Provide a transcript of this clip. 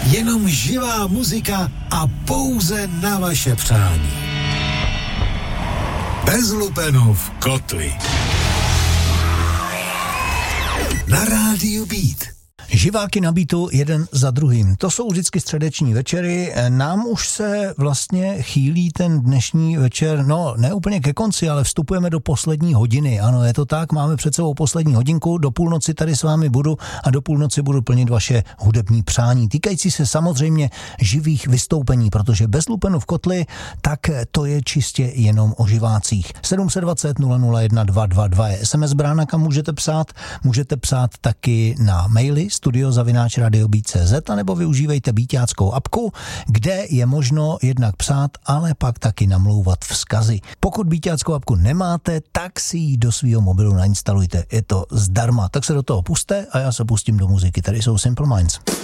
Jenom živá muzika a pouze na vaše přání. Bez lupenů v kotli. Na rádiu Beat. Živáky na Beatu jeden za druhým. To jsou vždycky středeční večery. Nám už se vlastně chýlí ten dnešní večer, no ne úplně ke konci, ale vstupujeme do poslední hodiny. Ano, je to tak, máme před sebou poslední hodinku, do půlnoci tady s vámi budu a do půlnoci budu plnit vaše hudební přání. Týkající se samozřejmě živých vystoupení, protože bez lupenu v kotli, tak to je čistě jenom o živácích. 720 001 222 je SMS brána, kam můžete psát taky na maily studio@radiobeat.cz a nebo využívejte beatáckou apku, kde je možno jednak psát, ale pak taky namlouvat vzkazy. Pokud beatáckou apku nemáte, tak si ji do svého mobilu nainstalujte. Je to zdarma. Tak se do toho puste a já se pustím do muziky. Tady jsou Simple Minds.